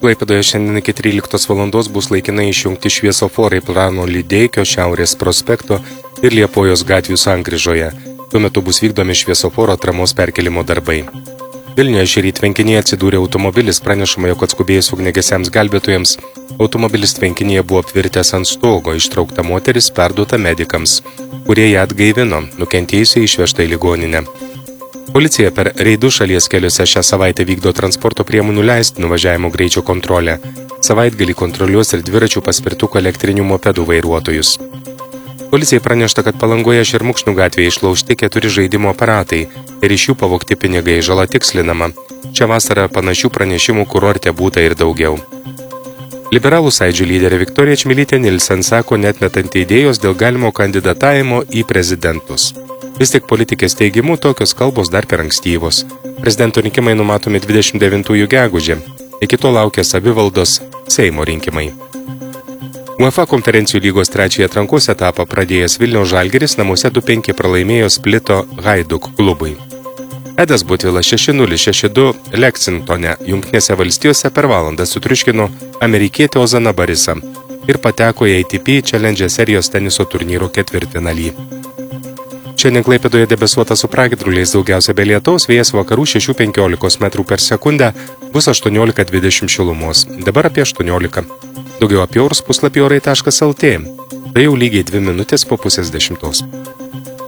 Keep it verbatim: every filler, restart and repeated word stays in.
Klaipėdoje šiandien iki tryliktos valandos bus laikinai išjungti šviesoforai Prano Lydeikio, Šiaurės prospekto ir Liepojos gatvių sankryžoje. Tuo metu bus vykdomi šviesoforo atramos perkelimo darbai. Vilniuje šįryt tvenkinyje atsidūrė automobilis, pranešama, jog atskubėjus ugniagesiams gelbėtojams. Automobilis tvenkinyje buvo apvirtęs ant stogo, ištraukta moteris perduota medikams, kurie ją atgaivino, nukentėjusiai išvežta į ligoninę. Policija per reidus šalies keliuose šią savaitę vykdo transporto priemonių leistinų važiavimo greičio kontrolę. Savaitgalį kontroliuos ir dviračių paspirtukų elektrinių mopedų vairuotojus. Policijai pranešta, kad Palangoje Šermukšnių gatvėje išlaužti keturi žaidimo aparatai ir iš jų pavogti pinigai, žala tikslinama. Šią vasarą panašių pranešimų kurorte būta ir daugiau. Liberalų sąjūdžio lyderė Viktorija Čmilytė Nilsen sako, neatmetanti idėjos dėl galimo kandidatavimo į prezidentus. Vis tik politikės teigimu tokios kalbos dar per ankstyvos. Prezidento rinkimai numatomi dvidešimt devintųjų gegužę. Iki to laukia savivaldos Seimo rinkimai. UEFA konferencijų lygos trečiąjį atrankos etapą pradėjęs Vilniaus Žalgiris namuose du penki pralaimėjo Splito Hajduk klubui. Edas Butvilas šeši nulis šeši du Lexingtone, Jungtinėse valstijose per valandą sutriuškino amerikietį Ozaną Barisą ir pateko į A T P Challenge serijos teniso turnyro ketvirtfinalį. Šiandien Klaipėdoje debesuota su pragiedruliais, daugiausia be lietaus, vėjas vakarų šešių penkiolikos metrų per sekundę, bus aštuoniolika dvidešimt šilumos, dabar apie aštuoniolika. Daugiau apie orus puslapį orai taškas lt. Tai jau lygiai dvi minutės po pusės dešimtos.